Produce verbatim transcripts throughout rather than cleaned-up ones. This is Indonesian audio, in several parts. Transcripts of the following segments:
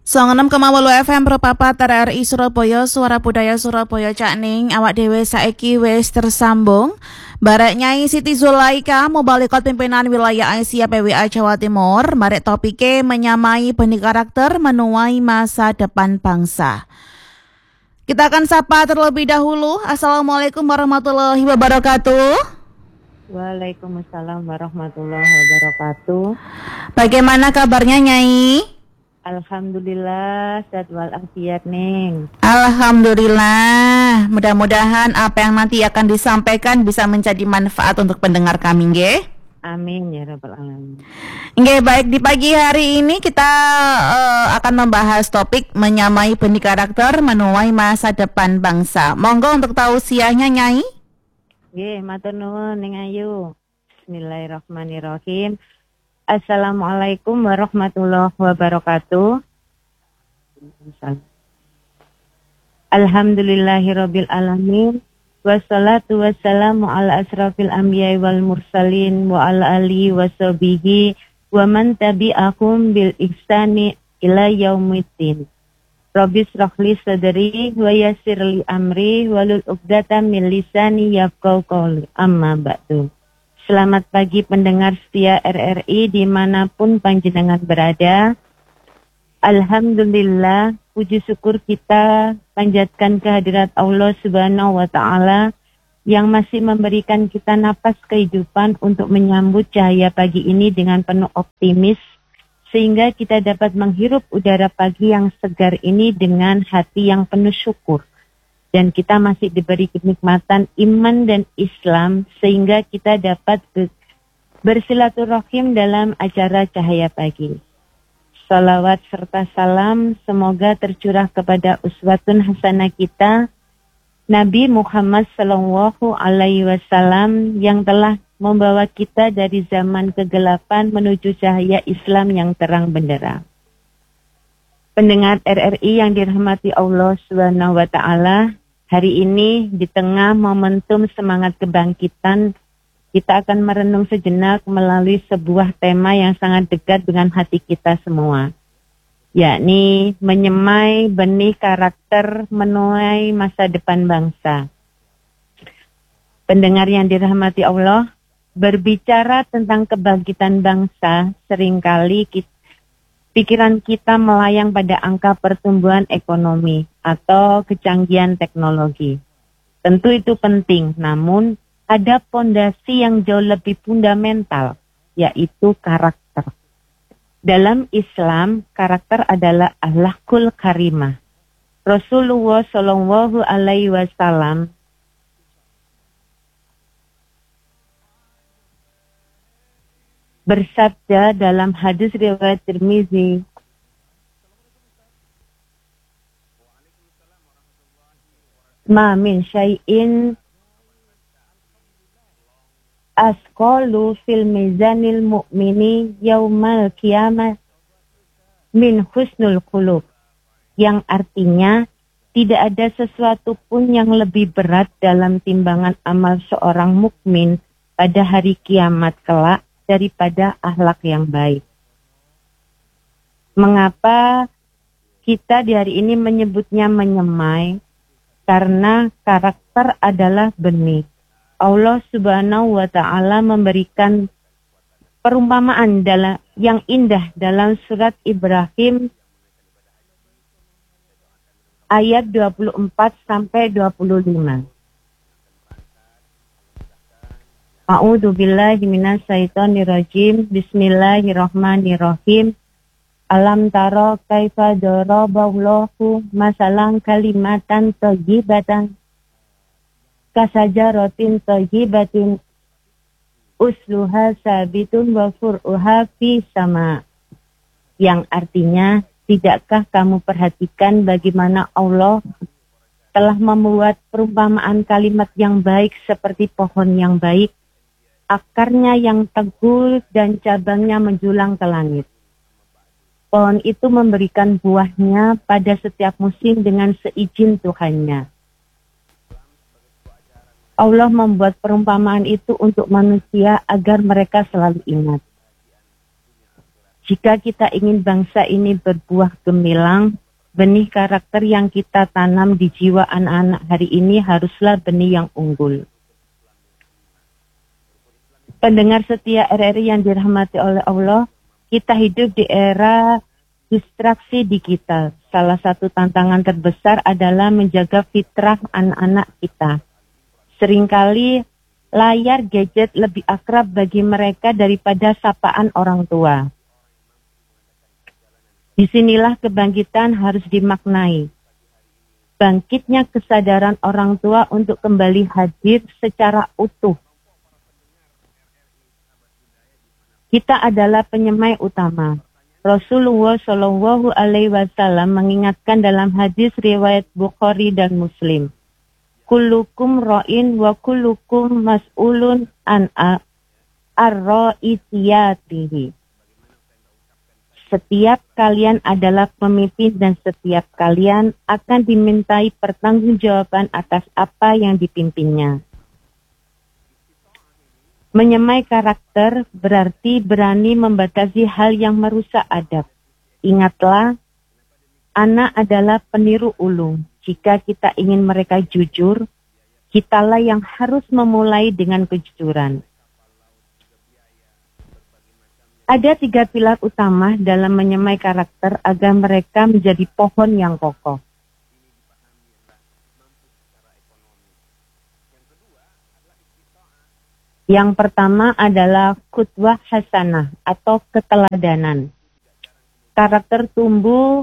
Songenem koma wolu F M Perpapat R R I Surabaya, Suara Budaya Surabaya Cakning. Awak dhewe saiki wis tersambung barek Nyai Siti Zulaika, Mubalikot Pimpinan Wilayah Asia P W A Jawa Timur. Barek topike menyamai benih karakter menuai masa depan bangsa. Kita akan sapa terlebih dahulu. Assalamualaikum warahmatullahi wabarakatuh. Waalaikumsalam warahmatullahi wabarakatuh. Bagaimana kabarnya Nyai? Alhamdulillah, sehat walafiat Neng. Alhamdulillah. Mudah-mudahan apa yang nanti akan disampaikan bisa menjadi manfaat untuk pendengar kami, nggih. Amin ya rabbal alamin. Nggih, baik, di pagi hari ini kita uh, akan membahas topik menyamai benih karakter menuai masa depan bangsa. Monggo untuk tausiahnya Nyai. Nggih, matur nuwun Neng Ayu. Bismillahirrahmanirrahim. Assalamualaikum warahmatullahi wabarakatuh. Alhamdulillahirabbil alamin. Wassalatu wassalamu ala asrafil anbiya'i wal mursalin wa ala alihi washabihi wa man tabi'ahum bil ihsani ila yaumiddin. Rabbis rahli sadri wa yassirli amri walul 'uqdatam min lisani yafqahu qawli. Amma ba'du. Selamat pagi pendengar setia R R I dimanapun panjenengan berada. Alhamdulillah, puji syukur kita panjatkan kehadirat Allah Subhanahu wa Ta'ala yang masih memberikan kita napas kehidupan untuk menyambut cahaya pagi ini dengan penuh optimis, sehingga kita dapat menghirup udara pagi yang segar ini dengan hati yang penuh syukur. Dan kita masih diberi kenikmatan iman dan Islam sehingga kita dapat bersilaturahim dalam acara cahaya pagi. Salawat serta salam semoga tercurah kepada uswatun hasanah kita, Nabi Muhammad Sallallahu Alaihi Wasallam yang telah membawa kita dari zaman kegelapan menuju cahaya Islam yang terang benderang. Pendengar R R I yang dirahmati Allah Subhanahu wa Ta'ala, hari ini di tengah momentum semangat kebangkitan, kita akan merenung sejenak melalui sebuah tema yang sangat dekat dengan hati kita semua, yakni menyemai benih karakter menuai masa depan bangsa. Pendengar yang dirahmati Allah, berbicara tentang kebangkitan bangsa, seringkali kita pikiran kita melayang pada angka pertumbuhan ekonomi atau kecanggihan teknologi. Tentu itu penting, namun ada pondasi yang jauh lebih fundamental, yaitu karakter. Dalam Islam, karakter adalah akhlakul karimah. Rasulullah Shallallahu Alaihi Wasallam bersabda dalam hadis riwayat Tirmizi, "Ma min syai'in asqalu fil mizanil mu'mini yaumal qiyamah min husnul khuluq." Yang artinya tidak ada sesuatu pun yang lebih berat dalam timbangan amal seorang mukmin pada hari kiamat kelak daripada akhlak yang baik. Mengapa kita di hari ini menyebutnya menyemai? Karena karakter adalah benih. Allah Subhanahu wa Ta'ala memberikan perumpamaan dalam yang indah dalam surat Ibrahim ayat dua puluh empat sampai dua puluh lima. A'udzu billahi minasyaitonir rajim. Bismillahirrahmanirrahim. Alam taro kaifa daraballahu masalan kalimatan thayyibatan kasajaratin thayyibatin usluha sabitun wa fur'uha fi sama. Yang artinya, tidakkah kamu perhatikan bagaimana Allah telah membuat perumpamaan kalimat yang baik seperti pohon yang baik, akarnya yang teguh dan cabangnya menjulang ke langit. Pohon itu memberikan buahnya pada setiap musim dengan seizin Tuhannya. Allah membuat perumpamaan itu untuk manusia agar mereka selalu ingat. Jika kita ingin bangsa ini berbuah gemilang, benih karakter yang kita tanam di jiwa anak-anak hari ini haruslah benih yang unggul. Pendengar setia R R I yang dirahmati oleh Allah, kita hidup di era distraksi digital. Salah satu tantangan terbesar adalah menjaga fitrah anak-anak kita. Seringkali layar gadget lebih akrab bagi mereka daripada sapaan orang tua. Disinilah kebangkitan harus dimaknai. Bangkitnya kesadaran orang tua untuk kembali hadir secara utuh. Kita adalah penyemai utama. Rasulullah Shallallahu Alaihi Wasallam mengingatkan dalam hadis riwayat Bukhari dan Muslim. Kullukum ra'in wa kullukum mas'ulun an ar-ra'itiyatihi. Setiap kalian adalah pemimpin dan setiap kalian akan dimintai pertanggungjawaban atas apa yang dipimpinnya. Menyemai karakter berarti berani membatasi hal yang merusak adab. Ingatlah, anak adalah peniru ulung. Jika kita ingin mereka jujur, kitalah yang harus memulai dengan kejujuran. Ada tiga pilar utama dalam menyemai karakter agar mereka menjadi pohon yang kokoh. Yang pertama adalah qudwah hasanah atau keteladanan. Karakter tumbuh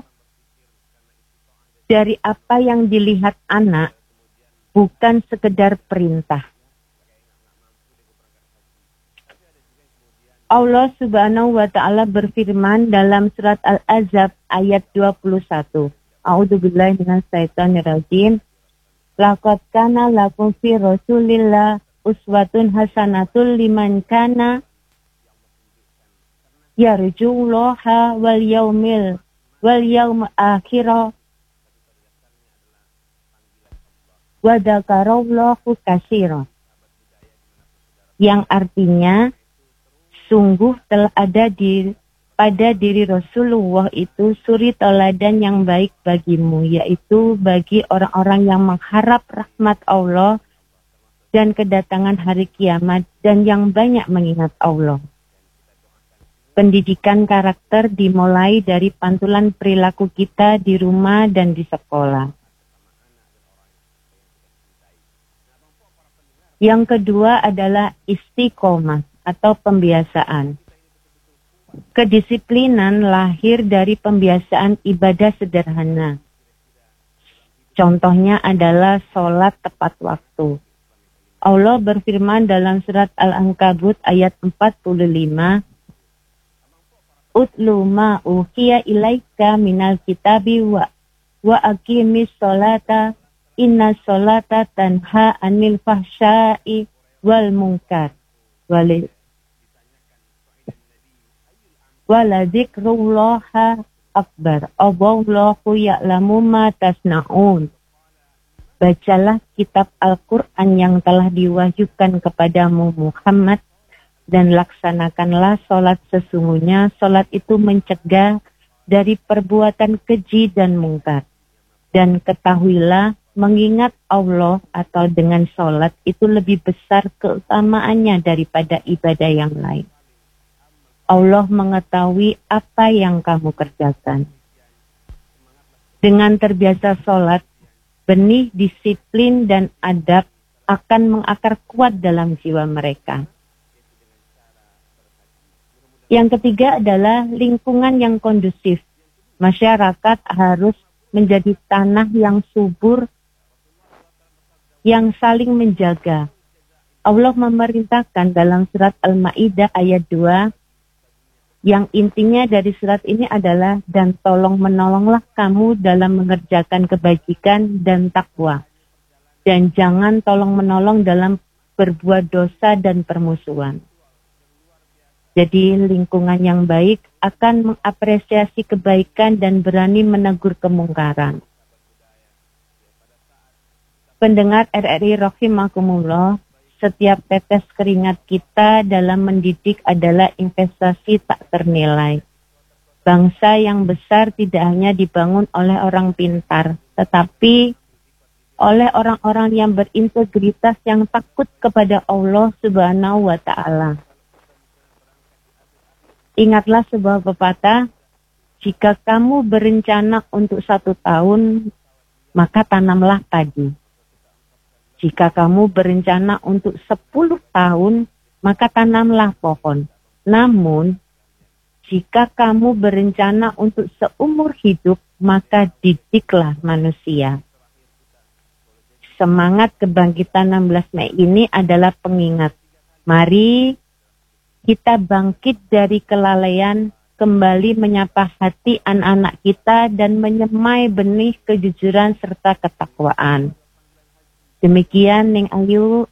dari apa yang dilihat anak, bukan sekedar perintah. Allah Subhanahu wa taala berfirman dalam surat Al-Ahzab ayat dua puluh satu. A'udzubillahi minasyaitonir rajim. Laqad kana lakum fi Rasulillah uswatun hasanatul liman kana yarjullaha wal yaumil wal yaum akhir wa dzakarallahu katsiran. Yang artinya, sungguh telah ada di pada diri Rasulullah itu suri teladan yang baik bagimu, yaitu bagi orang-orang yang mengharap rahmat Allah dan kedatangan hari kiamat dan yang banyak mengingat Allah. Pendidikan karakter dimulai dari pantulan perilaku kita di rumah dan di sekolah. Yang kedua adalah istiqomah atau pembiasaan. Kedisiplinan lahir dari pembiasaan ibadah sederhana. Contohnya adalah sholat tepat waktu. Allah berfirman dalam surat Al-Ankabut ayat empat puluh lima, Utlu ma uhiya ilaika minal kitabi wa, wa aqimis sholata inna sholata tanha anil fahsyai wal munkar. Wali Waladzikrullaha akbar. Allahu ya'lamu ma tasna'un. Bacalah kitab Al-Quran yang telah diwahyukan kepadamu Muhammad dan laksanakanlah sholat sesungguhnya. Sholat itu mencegah dari perbuatan keji dan mungkar. Dan ketahuilah, mengingat Allah atau dengan sholat itu lebih besar keutamaannya daripada ibadah yang lain. Allah mengetahui apa yang kamu kerjakan. Dengan terbiasa sholat, benih disiplin dan adab akan mengakar kuat dalam jiwa mereka. Yang ketiga adalah lingkungan yang kondusif. Masyarakat harus menjadi tanah yang subur, yang saling menjaga. Allah memerintahkan dalam surat Al-Ma'idah ayat dua, yang intinya dari surat ini adalah, dan tolong menolonglah kamu dalam mengerjakan kebajikan dan takwa. Dan jangan tolong menolong dalam berbuat dosa dan permusuhan. Jadi lingkungan yang baik akan mengapresiasi kebaikan dan berani menegur kemungkaran. Pendengar R R I rahimakumullah, setiap tetes keringat kita dalam mendidik adalah investasi tak ternilai. Bangsa yang besar tidak hanya dibangun oleh orang pintar, tetapi oleh orang-orang yang berintegritas yang takut kepada Allah Subhanahu wa Ta'ala. Ingatlah sebuah pepatah, jika kamu berencana untuk satu tahun, maka tanamlah padi. Jika kamu berencana untuk sepuluh tahun, maka tanamlah pohon. Namun, jika kamu berencana untuk seumur hidup, maka didiklah manusia. Semangat kebangkitan enam belas Mei ini adalah pengingat. Mari kita bangkit dari kelalaian, kembali menyapa hati anak-anak kita dan menyemai benih kejujuran serta ketakwaan. Demikian Ning Ayu.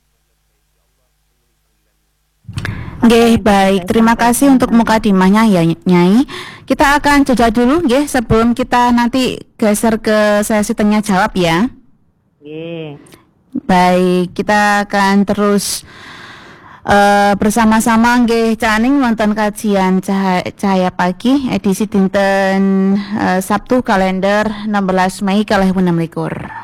Nggih, baik. Terima kasih untuk mukadimahnya ya Nyai. Kita akan jeda dulu nggih sebelum kita nanti geser ke sesi tanya jawab ya. Nggih. Baik, kita akan terus uh, bersama-sama nggih Caning wonten kajian Cahaya, Cahaya Pagi edisi dinten uh, Sabtu kalender enam belas Mei kalih enem likur.